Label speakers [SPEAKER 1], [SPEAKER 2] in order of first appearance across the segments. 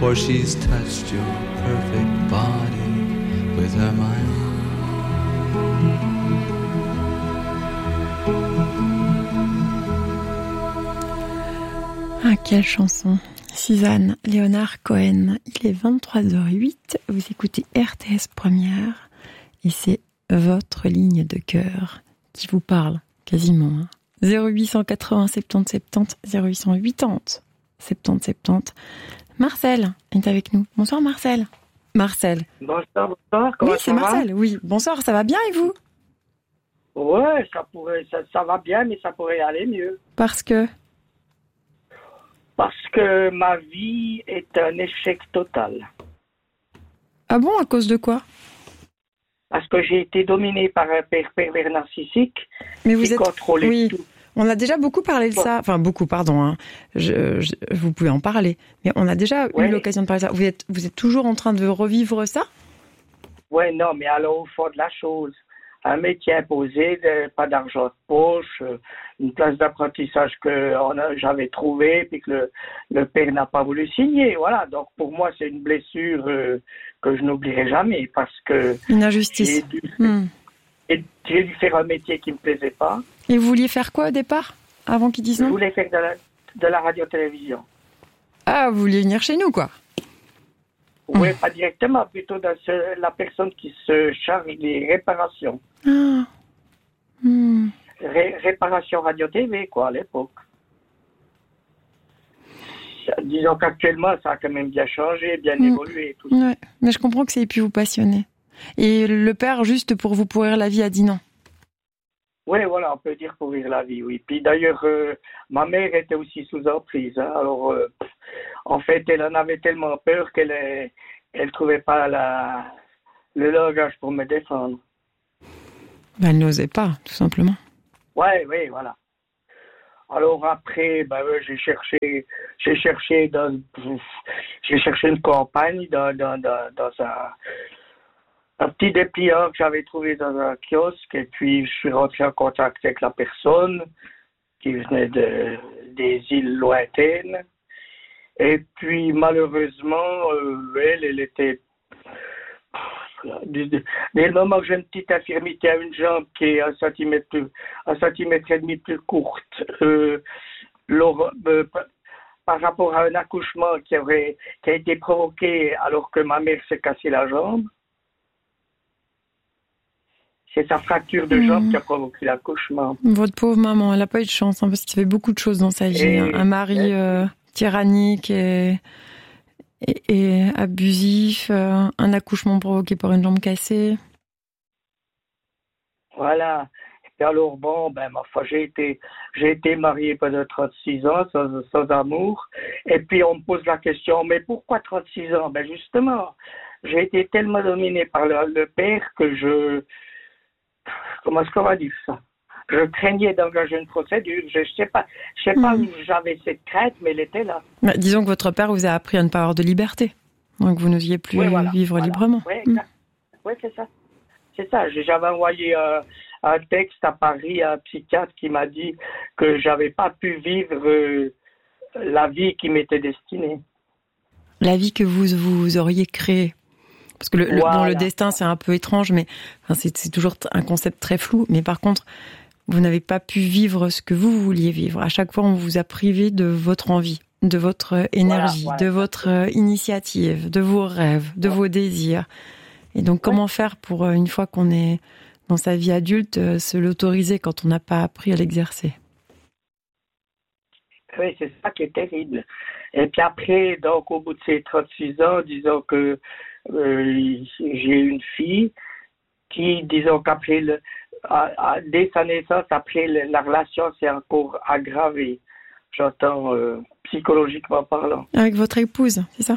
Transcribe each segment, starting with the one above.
[SPEAKER 1] for she's touched your perfect body with her mind.
[SPEAKER 2] Ah, quelle chanson! Suzanne Léonard Cohen. Il est 23h08, vous écoutez RTS Première et c'est votre ligne de cœur qui vous parle quasiment. 0880 70 70 0880 70 70. Marcel est avec nous. Bonsoir Marcel. Marcel.
[SPEAKER 3] Bonsoir, comment
[SPEAKER 2] oui, c'est Marcel, oui. Bonsoir, ça va bien et vous?
[SPEAKER 3] Ouais, ça va bien, mais ça pourrait aller mieux.
[SPEAKER 2] Parce que
[SPEAKER 3] ma vie est un échec total.
[SPEAKER 2] Ah bon, à cause de quoi?
[SPEAKER 3] Parce que j'ai été dominé par un père pervers narcissique qui contrôlait
[SPEAKER 2] oui.
[SPEAKER 3] tout.
[SPEAKER 2] On a déjà beaucoup parlé de ça. Enfin, beaucoup, pardon. Hein. Vous pouvez en parler. Mais on a déjà eu l'occasion de parler de ça. Vous êtes toujours en train de revivre ça?
[SPEAKER 3] Ouais, non, mais alors au fond de la chose, un métier imposé, pas d'argent de poche, une place d'apprentissage que j'avais trouvée, puis que le père n'a pas voulu signer. Voilà, donc pour moi, c'est une blessure que je n'oublierai jamais, parce que
[SPEAKER 2] une injustice.
[SPEAKER 3] J'ai dû faire un métier qui ne me plaisait pas.
[SPEAKER 2] Et vous vouliez faire quoi au départ, avant qu'ils disent non?
[SPEAKER 3] Je voulais faire de la radio-télévision.
[SPEAKER 2] Ah, vous vouliez venir chez nous, quoi?
[SPEAKER 3] Oui, pas directement, plutôt la personne qui se charge des réparations.
[SPEAKER 2] Ah.
[SPEAKER 3] Réparation radio-tv, quoi, à l'époque. Disons qu'actuellement, ça a quand même bien changé, bien évolué. Tout ça.
[SPEAKER 2] Ouais, mais je comprends que ça ait pu vous passionner. Et le père, juste pour vous pourrir la vie, a dit non.
[SPEAKER 3] Oui, voilà, on peut dire pourrir la vie, oui. Puis d'ailleurs, ma mère était aussi sous emprise. Hein, alors, en fait, elle en avait tellement peur qu'elle trouvait pas le langage pour me défendre.
[SPEAKER 2] Ben, elle n'osait pas, tout simplement.
[SPEAKER 3] Oui, voilà. Alors après, j'ai cherché une campagne dans un petit dépliant que j'avais trouvé dans un kiosque, et puis je suis rentré en contact avec la personne qui venait des îles lointaines. Et puis malheureusement, elle était... Dès le moment que j'ai une petite infirmité à une jambe qui est 1,5 cm plus courte, par rapport à un accouchement qui a été provoqué alors que ma mère s'est cassé la jambe, c'est sa fracture de jambe qui a provoqué l'accouchement.
[SPEAKER 2] Votre pauvre maman, elle n'a pas eu de chance, hein, parce qu'il fait beaucoup de choses dans sa vie. Un mari tyrannique et abusif, un accouchement provoqué par une jambe cassée.
[SPEAKER 3] Voilà. Et alors ma foi, j'ai été marié pendant 36 ans sans amour. Et puis on me pose la question, mais pourquoi 36 ans? Ben justement, j'ai été tellement dominé par le père que comment est-ce qu'on va dire ça? Je craignais d'engager une procédure. Je sais pas où j'avais cette crainte, mais elle était là.
[SPEAKER 2] Disons que votre père vous a appris à ne pas avoir de liberté. Donc vous n'osiez plus vivre librement.
[SPEAKER 3] Oui, c'est ça. C'est ça. J'avais envoyé un texte à Paris à un psychiatre qui m'a dit que j'avais pas pu vivre la vie qui m'était destinée.
[SPEAKER 2] La vie que vous auriez créée. Parce que le destin, c'est un peu étrange, mais c'est toujours un concept très flou. Mais par contre, vous n'avez pas pu vivre ce que vous vouliez vivre. À chaque fois, on vous a privé de votre envie, de votre énergie, de votre initiative, de vos rêves, de vos désirs. Et donc, comment faire pour, une fois qu'on est dans sa vie adulte, se l'autoriser quand on n'a pas appris à l'exercer?
[SPEAKER 3] Oui, c'est ça qui est terrible. Et puis après, donc, au bout de ces 36 ans, disons que j'ai une fille qui, disons qu'après, dès sa naissance, après, la relation s'est encore aggravée. J'entends psychologiquement parlant.
[SPEAKER 2] Avec votre épouse, c'est ça?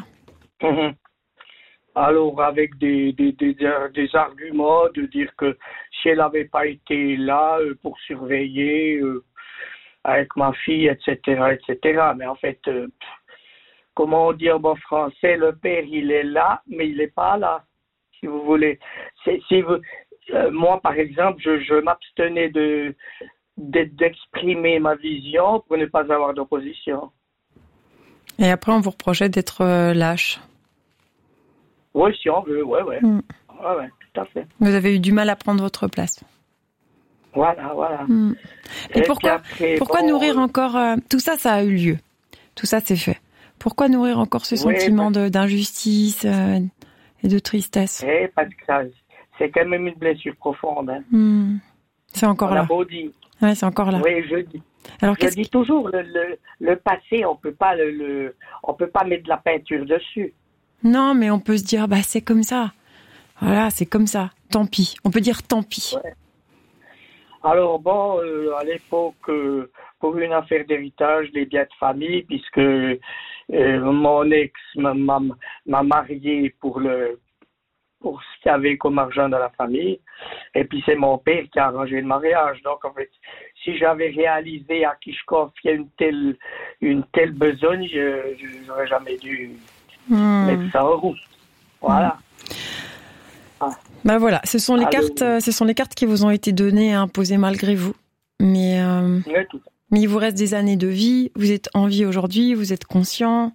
[SPEAKER 3] Alors, avec des arguments de dire que si elle n'avait pas été là pour surveiller avec ma fille, etc. Mais en fait, comment dire en bon français, le père, il est là, mais il n'est pas là, si vous voulez. Moi, par exemple, je m'abstenais d'exprimer ma vision pour ne pas avoir d'opposition.
[SPEAKER 2] Et après, on vous reprochait d'être lâche.
[SPEAKER 3] Oui, si on veut, ouais. Ouais, tout à fait.
[SPEAKER 2] Vous avez eu du mal à prendre votre place.
[SPEAKER 3] Voilà.
[SPEAKER 2] Et pourquoi nourrir encore tout ça, ça a eu lieu. Tout ça, c'est fait. Pourquoi nourrir encore ce sentiment d'injustice et de tristesse?
[SPEAKER 3] Parce que c'est quand même une blessure profonde. Hein.
[SPEAKER 2] C'est encore là.
[SPEAKER 3] Beau dit.
[SPEAKER 2] Ouais, c'est encore là.
[SPEAKER 3] Oui, je dis.
[SPEAKER 2] Alors,
[SPEAKER 3] je dis toujours, le passé, on peut pas mettre de la peinture dessus.
[SPEAKER 2] Non, mais on peut se dire, c'est comme ça. Voilà, c'est comme ça. Tant pis. On peut dire tant pis.
[SPEAKER 3] Ouais. Alors à l'époque, pour une affaire d'héritage, les biens de famille, puisque mon ex m'a marié pour ce qu'il y avait comme argent dans la famille, et puis c'est mon père qui a arrangé le mariage. Donc en fait, si j'avais réalisé à qui je confiais une telle besogne, je n'aurais jamais dû mettre ça en route. Voilà.
[SPEAKER 2] Voilà, ce sont les cartes qui vous ont été données et imposées malgré vous. Mais il vous reste des années de vie, vous êtes en vie aujourd'hui, vous êtes conscient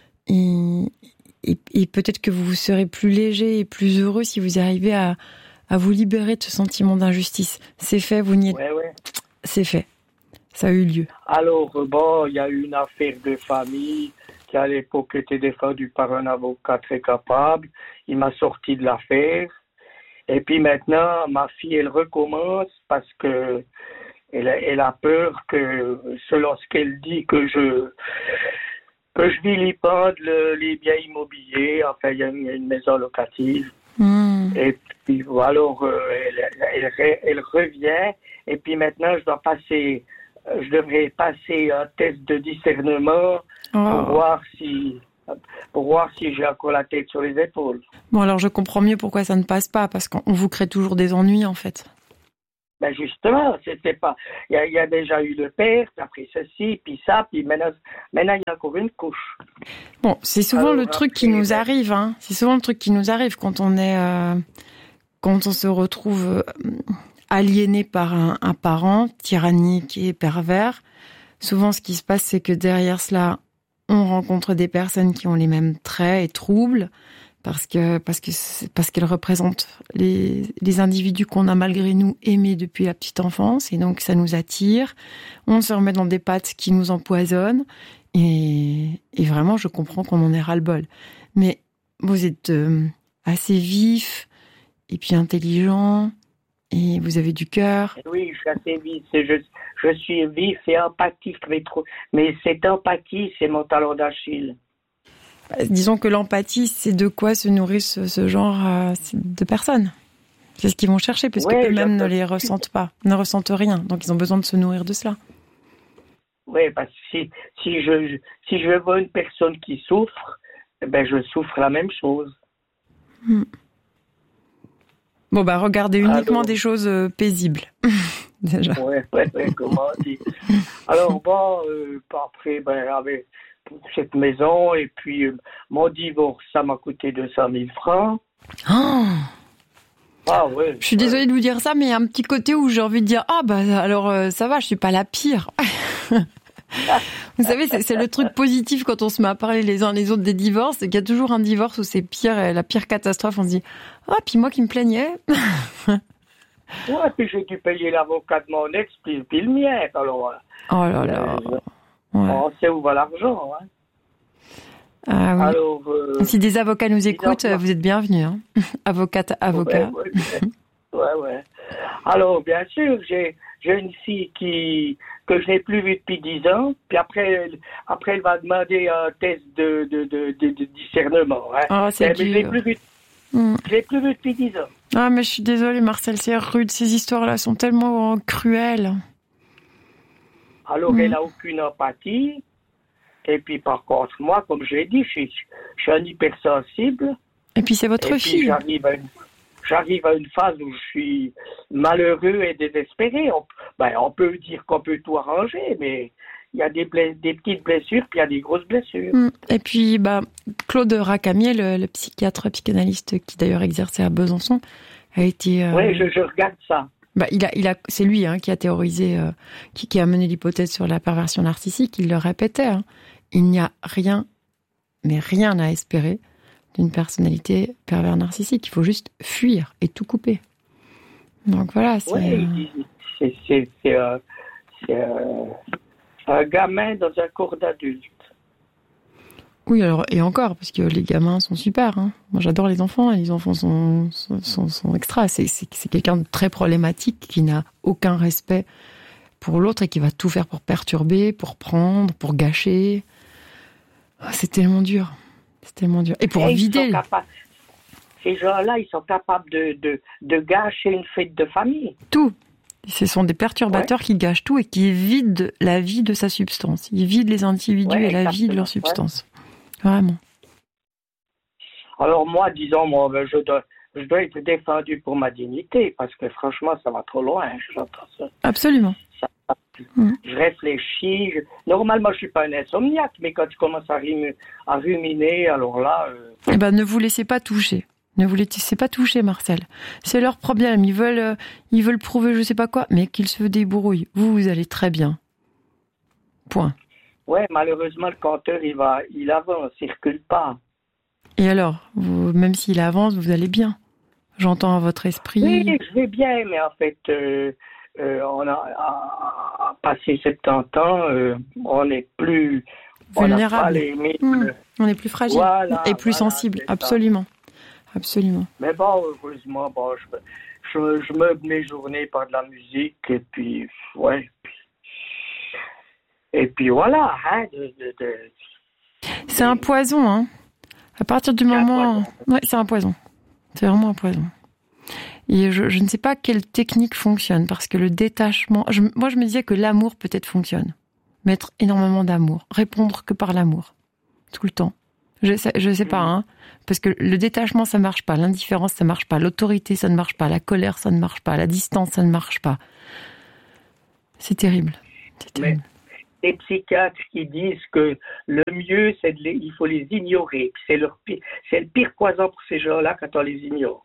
[SPEAKER 2] et peut-être que vous serez plus léger et plus heureux si vous arrivez à vous libérer de ce sentiment d'injustice. C'est fait, vous n'y êtes... C'est fait. Ça a eu lieu.
[SPEAKER 3] Alors il y a eu une affaire de famille qui à l'époque était défendue par un avocat très capable. Il m'a sorti de l'affaire. Et puis maintenant, ma fille, elle recommence parce que elle a peur que, selon ce qu'elle dit, que je vilipende les biens immobiliers. Enfin, il y a une maison locative. Et puis, alors, elle revient. Et puis maintenant, je devrais passer un test de discernement pour voir si j'ai encore la tête sur les épaules.
[SPEAKER 2] Bon, alors je comprends mieux pourquoi ça ne passe pas, parce qu'on vous crée toujours des ennuis, en fait.
[SPEAKER 3] Justement, c'était pas... Il y a déjà eu le père, puis après ceci, puis ça, puis maintenant il y a encore une couche.
[SPEAKER 2] Bon, c'est souvent le truc qui nous arrive, hein. C'est souvent le truc qui nous arrive quand on se retrouve aliéné par un parent tyrannique et pervers. Souvent, ce qui se passe, c'est que derrière cela, on rencontre des personnes qui ont les mêmes traits et troubles parce qu'elles représentent les individus qu'on a malgré nous aimés depuis la petite enfance et donc ça nous attire. On se remet dans des pattes qui nous empoisonnent et vraiment je comprends qu'on en ait ras-le-bol. Mais vous êtes assez vif et puis intelligent et vous avez du cœur.
[SPEAKER 3] Oui, je suis assez vif. Je suis vif et empathique, mais cette empathie, c'est mon talon d'Achille.
[SPEAKER 2] Disons que l'empathie, c'est de quoi se nourrissent ce genre de personnes. C'est ce qu'ils vont chercher, puisque eux-mêmes ne les ressentent pas, ne ressentent rien. Donc ils ont besoin de se nourrir de cela.
[SPEAKER 3] Oui, parce que si je vois une personne qui souffre, je souffre la même chose.
[SPEAKER 2] Bon, regardez uniquement des choses paisibles. Déjà.
[SPEAKER 3] Ouais, comment on dit. Alors après, avec cette maison et puis mon divorce, ça m'a coûté 200 000 francs. Ouais.
[SPEAKER 2] Je suis désolée de vous dire ça, mais il y a un petit côté où j'ai envie de dire alors ça va, je suis pas la pire. Vous savez, c'est le truc positif quand on se met à parler les uns les autres des divorces, c'est qu'il y a toujours un divorce où c'est pire, la pire catastrophe. On se dit puis moi qui me plaignais.
[SPEAKER 3] Ouais, puis j'ai dû payer l'avocat de mon ex, puis le mien. Alors,
[SPEAKER 2] oh là là.
[SPEAKER 3] On sait où va l'argent. Hein.
[SPEAKER 2] Ah oui. Alors, si des avocats nous écoutent, vous êtes bienvenus. Hein. Avocat.
[SPEAKER 3] Ouais. Alors, bien sûr, j'ai une fille que je n'ai plus vue depuis 10 ans, puis après elle va demander un test de discernement. Hein.
[SPEAKER 2] C'est dur.
[SPEAKER 3] Je l'ai plus vue depuis 10 ans.
[SPEAKER 2] Ah, mais je suis désolée, Marcel, c'est rude. Ces histoires-là sont tellement cruelles.
[SPEAKER 3] Alors, elle n'a aucune empathie. Et puis, par contre, moi, comme je l'ai dit, je suis un hypersensible.
[SPEAKER 2] Et puis, c'est votre fille.
[SPEAKER 3] J'arrive à une phase où je suis malheureux et désespéré. On peut dire qu'on peut tout arranger, mais il y a des petites blessures, puis il y a des grosses blessures.
[SPEAKER 2] Et puis, Claude Racamier, le psychiatre psychanalyste qui d'ailleurs exerçait à Besançon, a été...
[SPEAKER 3] Oui, je regarde ça.
[SPEAKER 2] C'est lui qui a théorisé, qui a mené l'hypothèse sur la perversion narcissique, il le répétait. il n'y a rien, mais rien à espérer d'une personnalité pervers narcissique. Il faut juste fuir et tout couper. Donc voilà, c'est...
[SPEAKER 3] Ouais, c'est un gamin dans un corps d'adulte.
[SPEAKER 2] Oui, alors, et encore, parce que les gamins sont super. Hein. Moi, j'adore les enfants, et les enfants sont extra. C'est quelqu'un de très problématique, qui n'a aucun respect pour l'autre et qui va tout faire pour perturber, pour prendre, pour gâcher. C'est tellement dur. C'est tellement dur. Et pour vider...
[SPEAKER 3] Ces gens-là, ils sont capables de gâcher une fête de famille.
[SPEAKER 2] Tout. Ce sont des perturbateurs qui gâchent tout et qui vident la vie de sa substance. Ils vident les individus et la vie de leur substance. Ouais. Vraiment.
[SPEAKER 3] Alors moi, disons, je dois être défendu pour ma dignité, parce que franchement, ça va trop loin, j'entends ça.
[SPEAKER 2] Absolument.
[SPEAKER 3] Je réfléchis. Normalement, je suis pas un insomniaque, mais quand je commence à ruminer, alors là...
[SPEAKER 2] Eh ben, ne vous laissez pas toucher. Ne vous laissez pas toucher, Marcel. C'est leur problème. Ils veulent prouver je sais pas quoi, mais qu'ils se débrouillent. Vous allez très bien. Point.
[SPEAKER 3] Ouais, malheureusement, le compteur, il avance, il recule pas.
[SPEAKER 2] Et alors, même s'il avance, vous allez bien. J'entends à votre esprit.
[SPEAKER 3] Oui, je vais bien, mais en fait, on a passé 70 ans, on est plus
[SPEAKER 2] vulnérable.
[SPEAKER 3] On
[SPEAKER 2] est plus fragile et plus sensible, absolument. Absolument.
[SPEAKER 3] Mais bon, heureusement, je meuble mes journées par de la musique, et puis, ouais. Et puis voilà, hein.
[SPEAKER 2] C'est un poison, hein. À partir du moment... Ouais, c'est un poison. C'est vraiment un poison. Et je ne sais pas quelle technique fonctionne, parce que le détachement... Moi, je me disais que l'amour peut-être fonctionne. Mettre énormément d'amour. Répondre que par l'amour. Tout le temps. Je sais pas, hein. Parce que le détachement, ça marche pas. L'indifférence, ça marche pas. L'autorité, ça ne marche pas. La colère, ça ne marche pas. La distance, ça ne marche pas. C'est terrible. C'est terrible.
[SPEAKER 3] Les psychiatres qui disent que le mieux, il faut les ignorer. C'est le pire poison pour ces gens-là quand on les ignore.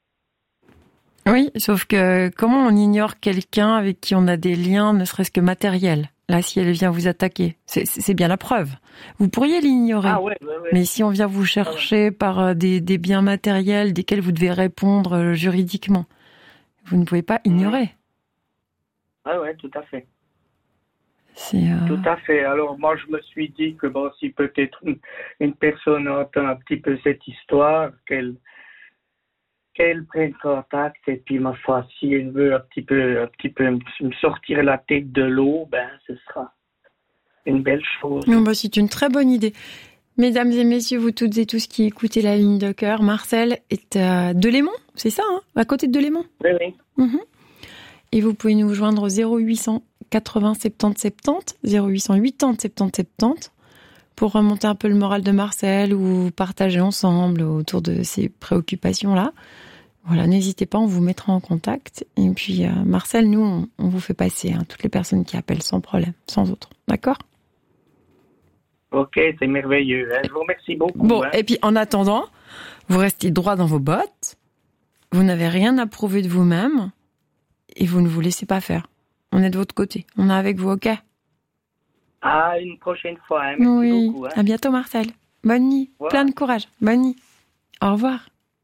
[SPEAKER 2] Oui, sauf que comment on ignore quelqu'un avec qui on a des liens, ne serait-ce que matériels? Là, si elle vient vous attaquer, c'est bien la preuve. Vous pourriez l'ignorer, mais si on vient vous chercher par des biens matériels desquels vous devez répondre juridiquement, vous ne pouvez pas ignorer.
[SPEAKER 3] Ah ouais, tout à fait.
[SPEAKER 2] Tout
[SPEAKER 3] à fait. Alors moi, je me suis dit que bon, si peut-être une personne entend un petit peu cette histoire, qu'elle prenne contact, et puis ma foi, si elle veut un petit peu me sortir la tête de l'eau, ben ce sera une belle chose.
[SPEAKER 2] C'est une très bonne idée. Mesdames et messieurs, vous toutes et tous qui écoutez la ligne de cœur, Marcel est à Delémont, c'est ça, hein, à côté de Delémont.
[SPEAKER 3] Oui.
[SPEAKER 2] Et vous pouvez nous joindre 0800 80 70 70, 0800 80 70 70, pour remonter un peu le moral de Marcel ou partager ensemble autour de ces préoccupations-là. Voilà, n'hésitez pas, on vous mettra en contact. Et puis, Marcel, nous, on vous fait passer toutes les personnes qui appellent sans problème, sans autre. D'accord ?
[SPEAKER 3] Ok, c'est merveilleux. Je vous remercie beaucoup.
[SPEAKER 2] Bon, et puis en attendant, vous restez droit dans vos bottes, vous n'avez rien à prouver de vous-même, et vous ne vous laissez pas faire. On est de votre côté, on est avec vous, ok ?
[SPEAKER 3] À une prochaine fois, hein. Merci beaucoup.
[SPEAKER 2] À bientôt, Marcel. Bonne nuit, plein de courage. Bonne nuit. Au revoir.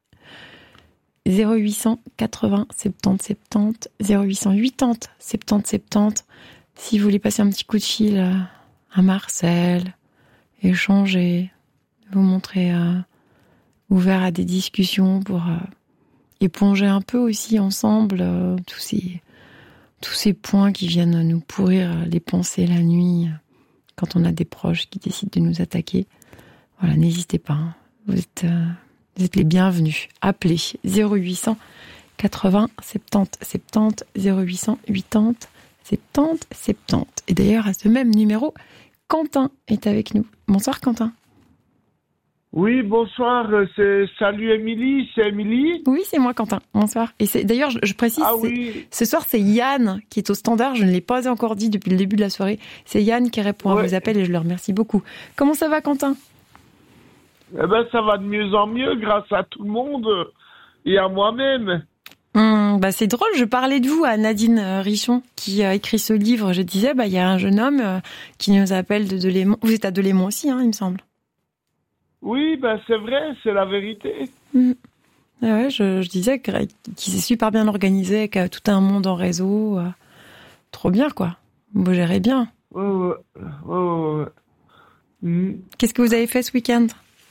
[SPEAKER 2] 0800 80 70 70, 0800 80 70 70. Si vous voulez passer un petit coup de fil à Marcel, échanger, vous montrer ouvert à des discussions pour éponger un peu aussi ensemble tous ces points qui viennent nous pourrir les pensées la nuit quand on a des proches qui décident de nous attaquer. Voilà, n'hésitez pas. Hein. Vous êtes les bienvenus. Appelez 0800 80 70 70, 0800 80 70 70. Et d'ailleurs, à ce même numéro, Quentin est avec nous. Bonsoir, Quentin.
[SPEAKER 4] Oui, bonsoir. Salut Émilie, c'est Émilie ?
[SPEAKER 2] Oui, c'est moi, Quentin. Bonsoir. Et d'ailleurs, je précise, ce soir, c'est Yann qui est au standard. Je ne l'ai pas encore dit depuis le début de la soirée. C'est Yann qui répond à vos appels et je le remercie beaucoup. Comment ça va, Quentin ?
[SPEAKER 4] Eh ben, ça va de mieux en mieux grâce à tout le monde et à moi-même.
[SPEAKER 2] C'est drôle, je parlais de vous à Nadine Richon qui a écrit ce livre. Je disais, il y a un jeune homme qui nous appelle de Delémont. Vous êtes à Delémont aussi, il me semble.
[SPEAKER 4] Oui, c'est vrai, c'est la vérité.
[SPEAKER 2] Ouais, je disais qu'il est super bien organisé, qu'il a tout un monde en réseau. Trop bien, quoi. Vous gérez bien.
[SPEAKER 4] Ouais.
[SPEAKER 2] Qu'est-ce que vous avez fait ce week-end?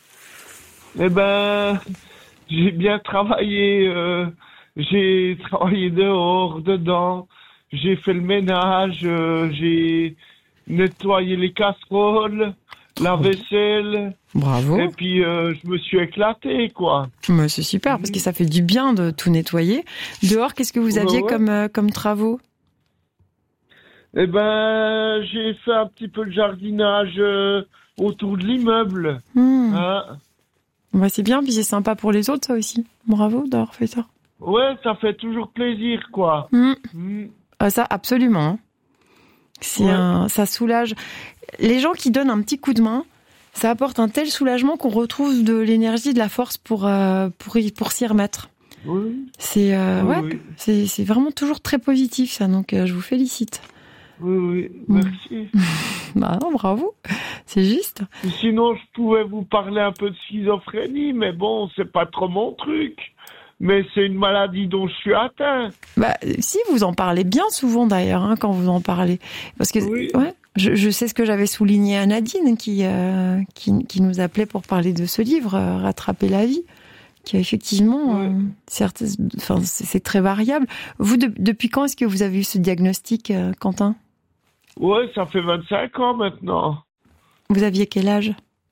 [SPEAKER 4] J'ai bien travaillé. J'ai travaillé dehors, dedans. J'ai fait le ménage. J'ai nettoyé les casseroles, la vaisselle.
[SPEAKER 2] Bravo.
[SPEAKER 4] Et puis, je me suis éclaté, quoi.
[SPEAKER 2] Mais c'est super, parce que ça fait du bien de tout nettoyer. Dehors, qu'est-ce que vous aviez comme travaux?
[SPEAKER 4] J'ai fait un petit peu de jardinage autour de l'immeuble.
[SPEAKER 2] C'est bien, puis c'est sympa pour les autres, ça aussi. Bravo d'avoir fait ça.
[SPEAKER 4] Ouais, ça fait toujours plaisir, quoi.
[SPEAKER 2] Ça, absolument. Ça soulage. Les gens qui donnent un petit coup de main, ça apporte un tel soulagement qu'on retrouve de l'énergie, de la force pour s'y remettre.
[SPEAKER 4] Oui.
[SPEAKER 2] C'est vraiment toujours très positif, ça. Donc, je vous félicite.
[SPEAKER 4] Oui, merci.
[SPEAKER 2] Non, bravo. C'est juste.
[SPEAKER 4] Sinon, je pouvais vous parler un peu de schizophrénie, mais bon, c'est pas trop mon truc. Mais c'est une maladie dont je suis atteint.
[SPEAKER 2] Si, vous en parlez bien souvent d'ailleurs, quand vous en parlez. Parce que, je sais ce que j'avais souligné à Nadine, qui nous appelait pour parler de ce livre, Rattraper la vie, qui a effectivement, c'est très variable. Vous, depuis quand est-ce que vous avez eu ce diagnostic, Quentin?
[SPEAKER 4] Ouais, ça fait 25 ans maintenant.
[SPEAKER 2] Vous aviez quel âge?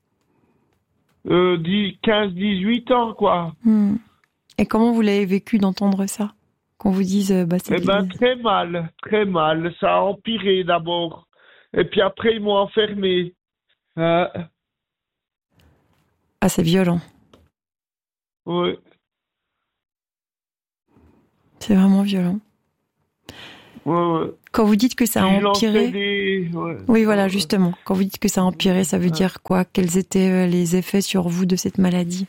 [SPEAKER 4] 15-18 ans, quoi.
[SPEAKER 2] Et comment vous l'avez vécu d'entendre ça? Qu'on vous dise,
[SPEAKER 4] très mal, très mal. Ça a empiré d'abord. Et puis après, ils m'ont enfermé.
[SPEAKER 2] C'est violent.
[SPEAKER 4] Oui.
[SPEAKER 2] C'est vraiment violent.
[SPEAKER 4] Ouais.
[SPEAKER 2] Quand vous dites que ça a empiré... Oui, voilà, justement. Quand vous dites que ça a empiré, ça veut dire quoi? Quels étaient les effets sur vous de cette maladie?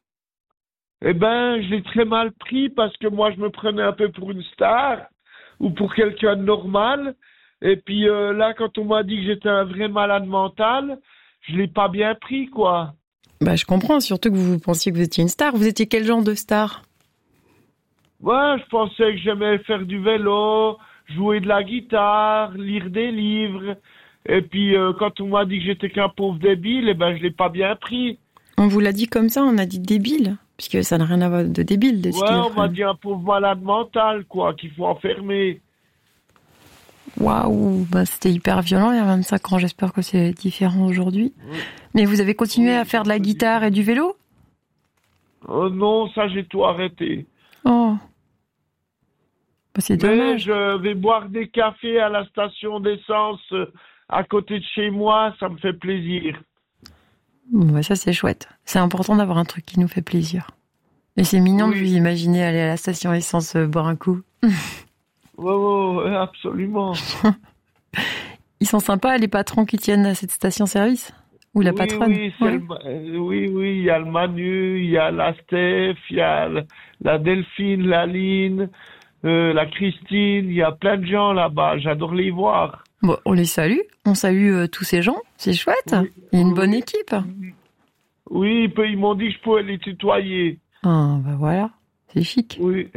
[SPEAKER 4] Je l'ai très mal pris parce que moi, je me prenais un peu pour une star ou pour quelqu'un de normal. Et puis là, quand on m'a dit que j'étais un vrai malade mental, je l'ai pas bien pris, quoi.
[SPEAKER 2] Je comprends, surtout que vous pensiez que vous étiez une star. Vous étiez quel genre de star?
[SPEAKER 4] Je pensais que j'aimais faire du vélo, jouer de la guitare, lire des livres. Et puis, quand on m'a dit que j'étais qu'un pauvre débile, je l'ai pas bien pris.
[SPEAKER 2] On vous l'a dit comme ça, on a dit débile, puisque ça n'a rien à voir de débile.
[SPEAKER 4] On m'a dit un pauvre malade mental, quoi, qu'il faut enfermer.
[SPEAKER 2] Waouh, c'était hyper violent il y a 25 ans, j'espère que c'est différent aujourd'hui. Mais vous avez continué à faire de la guitare et du vélo?
[SPEAKER 4] Non, ça j'ai tout arrêté.
[SPEAKER 2] Oh. C'est dommage.
[SPEAKER 4] Je vais boire des cafés à la station d'essence à côté de chez moi, ça me fait plaisir.
[SPEAKER 2] Ça c'est chouette. C'est important d'avoir un truc qui nous fait plaisir. Et c'est mignon de vous imaginer aller à la station essence boire un coup.
[SPEAKER 4] Ouais, absolument.
[SPEAKER 2] Ils sont sympas, les patrons qui tiennent à cette station-service? Ou la patronne?
[SPEAKER 4] Oui, il y a le Manu, il y a la Steph, il y a la Delphine, la Line, la Christine, il y a plein de gens là-bas, j'adore les voir.
[SPEAKER 2] On les salue, on salue tous ces gens, c'est chouette, il y a une bonne équipe.
[SPEAKER 4] Oui, ils m'ont dit que je pouvais les tutoyer.
[SPEAKER 2] Voilà, c'est chic.
[SPEAKER 4] Oui.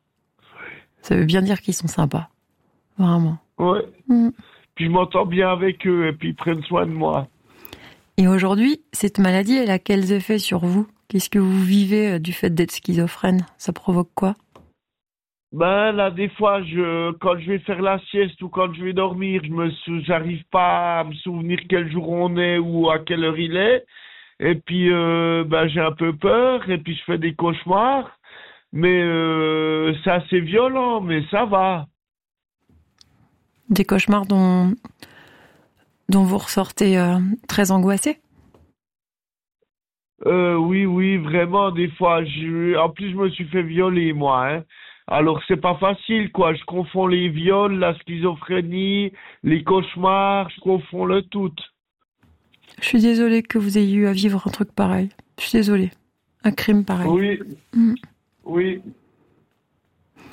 [SPEAKER 2] Ça veut bien dire qu'ils sont sympas, vraiment.
[SPEAKER 4] Ouais. Puis je m'entends bien avec eux et puis ils prennent soin de moi.
[SPEAKER 2] Et aujourd'hui, cette maladie, elle a quels effets sur vous? Qu'est-ce que vous vivez du fait d'être schizophrène? Ça provoque quoi?
[SPEAKER 4] Là, des fois, quand je vais faire la sieste ou quand je vais dormir, j'arrive pas à me souvenir quel jour on est ou à quelle heure il est. Et puis, j'ai un peu peur et puis je fais des cauchemars. Mais c'est assez violent, mais ça va.
[SPEAKER 2] Des cauchemars dont vous ressortez très angoissé?
[SPEAKER 4] Oui, vraiment, des fois. En plus, je me suis fait violer, moi. Alors, c'est pas facile, quoi. Je confonds les viols, la schizophrénie, les cauchemars, je confonds le tout.
[SPEAKER 2] Je suis désolée que vous ayez eu à vivre un truc pareil. Je suis désolée. Un crime pareil.
[SPEAKER 4] Oui. Oui.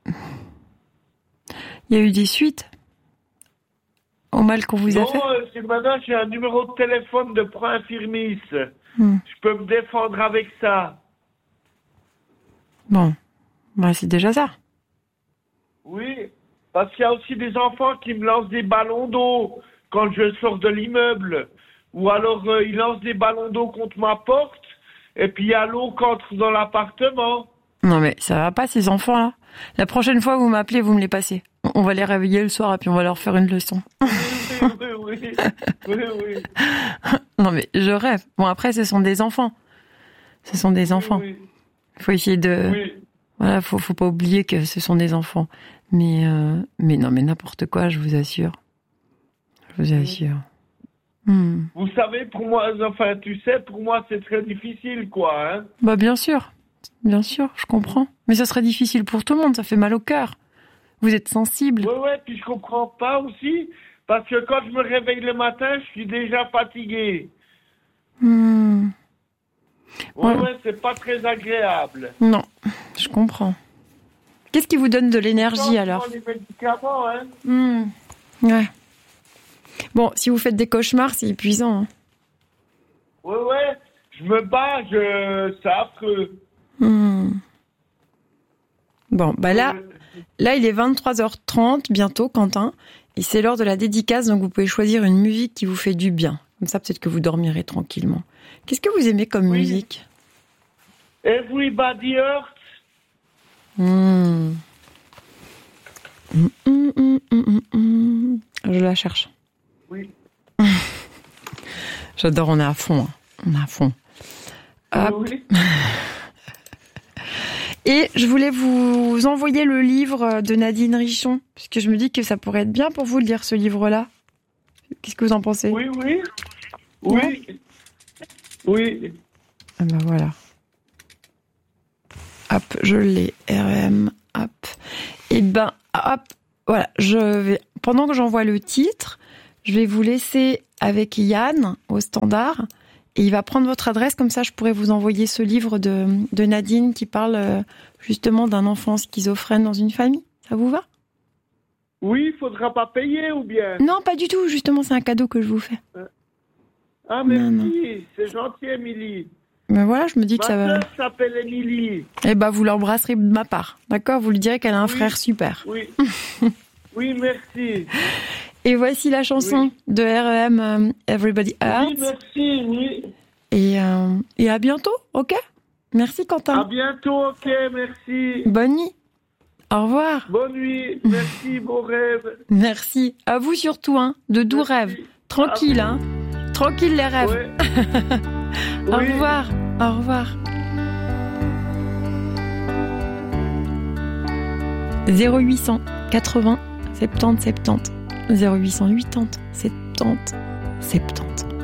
[SPEAKER 2] Il y a eu des suites au mal qu'on vous a fait?
[SPEAKER 4] Non, c'est que maintenant j'ai un numéro de téléphone de pro-infirmice. Je peux me défendre avec ça.
[SPEAKER 2] Bon, bah c'est déjà ça.
[SPEAKER 4] Oui, parce qu'il y a aussi des enfants qui me lancent des ballons d'eau quand je sors de l'immeuble. Ou alors ils lancent des ballons d'eau contre ma porte et puis il y a l'eau qui entre dans l'appartement.
[SPEAKER 2] Non mais ça va pas ces enfants-là. La prochaine fois vous m'appelez, vous me les passez. On va les réveiller le soir et puis on va leur faire une leçon.
[SPEAKER 4] Oui.
[SPEAKER 2] Non mais je rêve. Bon après ce sont des enfants. Ce sont des enfants.
[SPEAKER 4] Oui.
[SPEAKER 2] Faut essayer de...
[SPEAKER 4] Oui.
[SPEAKER 2] Voilà, faut pas oublier que ce sont des enfants. Mais non, mais n'importe quoi, je vous assure. Je vous assure.
[SPEAKER 4] Vous savez, pour moi, enfin, tu sais, pour moi, c'est très difficile, quoi, hein.
[SPEAKER 2] Bah, bien sûr, je comprends. Mais ça serait difficile pour tout le monde, ça fait mal au cœur. Vous êtes sensible.
[SPEAKER 4] Ouais, puis je comprends pas aussi, parce que quand je me réveille le matin, je suis déjà fatigué. Ouais, c'est pas très agréable.
[SPEAKER 2] Non, je comprends. Qu'est-ce qui vous donne de l'énergie, alors?
[SPEAKER 4] Les médicaments, hein.
[SPEAKER 2] Ouais. Bon, si vous faites des cauchemars, c'est épuisant. Hein.
[SPEAKER 4] Ouais, je me bats, c'est affreux.
[SPEAKER 2] Bon, bah là, il est 23h30 bientôt, Quentin, et c'est l'heure de la dédicace, donc vous pouvez choisir une musique qui vous fait du bien. Comme ça, peut-être que vous dormirez tranquillement. Qu'est-ce que vous aimez comme musique?
[SPEAKER 4] Everybody Hurts.
[SPEAKER 2] Je la cherche.
[SPEAKER 4] Oui.
[SPEAKER 2] J'adore, on est à fond. Hein. On est à fond. Hop.
[SPEAKER 4] Oui.
[SPEAKER 2] Et je voulais vous envoyer le livre de Nadine Richon, puisque je me dis que ça pourrait être bien pour vous de lire ce livre-là. Qu'est-ce que vous en pensez?
[SPEAKER 4] Oui.
[SPEAKER 2] Ah ben voilà. Hop, je l'ai. RM, hop. Et ben, hop, voilà. Pendant que j'envoie le titre, je vais vous laisser avec Yann au standard. Et il va prendre votre adresse, comme ça je pourrais vous envoyer ce livre de Nadine qui parle justement d'un enfant schizophrène dans une famille. Ça vous va?
[SPEAKER 4] Oui, il faudra pas payer ou bien?
[SPEAKER 2] Non, pas du tout. Justement, c'est un cadeau que je vous fais.
[SPEAKER 4] Ah, merci.
[SPEAKER 2] Non.
[SPEAKER 4] C'est gentil, Émilie.
[SPEAKER 2] Mais voilà, je me dis que ça va...
[SPEAKER 4] Ma sœur s'appelle Émilie.
[SPEAKER 2] Eh ben, vous l'embrasserez de ma part. D'accord? Vous lui direz qu'elle a un frère super.
[SPEAKER 4] Oui. Oui, merci.
[SPEAKER 2] Et voici la chanson de R.E.M. Everybody Hurts.
[SPEAKER 4] Oui, merci, oui.
[SPEAKER 2] Et à bientôt, ok? Merci, Quentin.
[SPEAKER 4] À bientôt, ok, merci.
[SPEAKER 2] Bonne nuit. Au revoir.
[SPEAKER 4] Bonne nuit, merci, beau rêve.
[SPEAKER 2] Merci. À vous surtout, hein. De doux rêves. Tranquille, hein. Tranquille, les rêves.
[SPEAKER 4] Ouais.
[SPEAKER 2] Au revoir. Au revoir. 0800 80 70 70. 0880 70 70.